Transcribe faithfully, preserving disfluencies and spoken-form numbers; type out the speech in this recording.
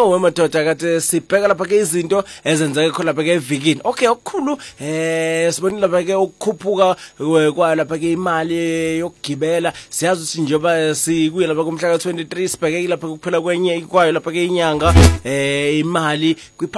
we madoda kade sibheka lapha ke izinto ezenzeke khona lapha ke evikini. Okay, okukhulu eh sibonile lapha ke ukukhuphuka kwa lapha ke imali yokugibela. Siyazi ukuthi njengoba sikuye lapha kumhla ka twenty-three sibheke lapha kuphela kwenye kwayo lapha ke inyanga eh imali